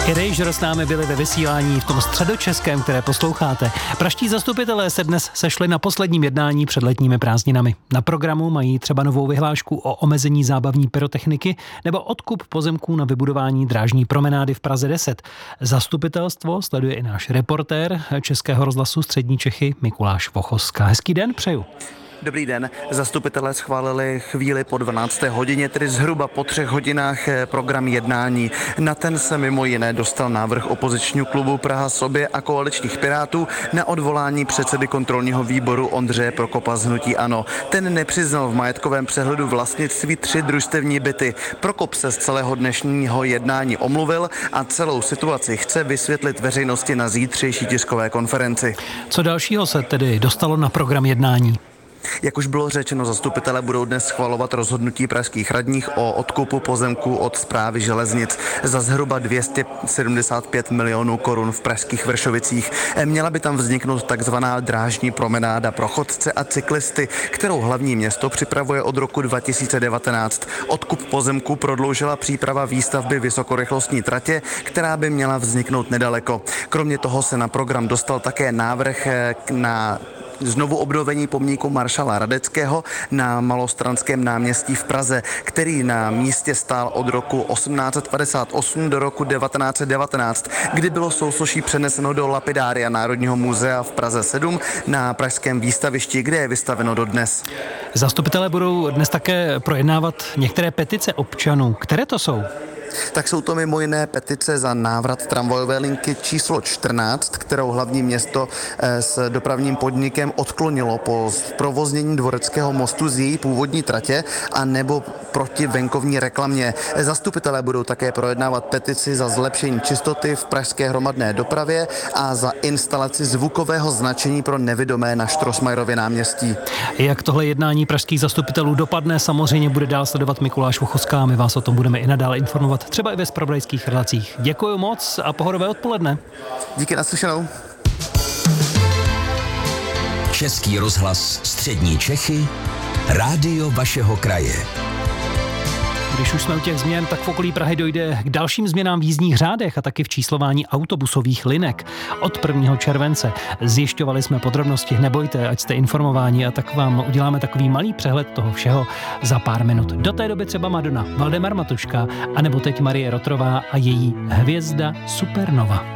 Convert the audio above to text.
Erasure s námi byli ve vysílání v tom středočeském, které posloucháte. Praští zastupitelé se dnes sešli na posledním jednání před letními prázdninami. Na programu mají třeba novou vyhlášku o omezení zábavní pyrotechniky nebo odkup pozemků na vybudování drážní promenády v Praze 10. Zastupitelstvo sleduje i náš reportér Českého rozhlasu Střední Čechy Mikuláš Vochoska. Hezký den přeju. Dobrý den. Zastupitelé schválili chvíli po 12. hodině, tedy zhruba po 3 hodinách program jednání. Na ten se mimo jiné dostal návrh opozičního klubu Praha sobě a koaličních Pirátů na odvolání předsedy kontrolního výboru Ondřeje Prokopa z hnutí ANO. Ten nepřiznal v majetkovém přehledu vlastnictví 3 družstevní byty. Prokop se z celého dnešního jednání omluvil a celou situaci chce vysvětlit veřejnosti na zítřejší tiskové konferenci. Co dalšího se tedy dostalo na program jednání? Jak už bylo řečeno, zastupitelé budou dnes schvalovat rozhodnutí pražských radních o odkupu pozemků od Správy železnic za zhruba 275 milionů korun v pražských Vršovicích. Měla by tam vzniknout takzvaná drážní promenáda pro chodce a cyklisty, kterou hlavní město připravuje od roku 2019. Odkup pozemků prodloužila příprava výstavby vysokorychlostní tratě, která by měla vzniknout nedaleko. Kromě toho se na program dostal také návrh na znovu obnovení pomníku maršala Radeckého na Malostranském náměstí v Praze, který na místě stál od roku 1858 do roku 1919, kdy bylo sousoší přeneseno do lapidária Národního muzea v Praze 7 na pražském výstavišti, kde je vystaveno dodnes. Zastupitelé budou dnes také projednávat některé petice občanů. Které to jsou? Tak jsou to mimo jiné petice za návrat tramvajové linky číslo 14, kterou hlavní město s dopravním podnikem odklonilo po zprovoznění Dvoreckého mostu z její původní tratě a nebo proti venkovní reklamě. Zastupitelé budou také projednávat petici za zlepšení čistoty v pražské hromadné dopravě a za instalaci zvukového značení pro nevidomé na Štrosmajerově náměstí. Jak tohle jednání pražských zastupitelů dopadne, samozřejmě bude dál sledovat Mikuláš Vochoska a my vás o tom budeme i nadále informovat, třeba i ve zpravodajských relacích. Děkuji moc a pohodové odpoledne. Díky, naslyšenou. Český rozhlas Střední Čechy, rádio vašeho kraje. Když už jsme u těch změn, tak v okolí Prahy dojde k dalším změnám v jízdních řádech a taky v číslování autobusových linek. Od 1. července zjišťovali jsme podrobnosti, nebojte, ať jste informováni a tak vám uděláme takový malý přehled toho všeho za pár minut. Do té doby třeba Madonna, Valdemar Matuška, anebo teď Marie Rotrová a její Hvězda Supernova.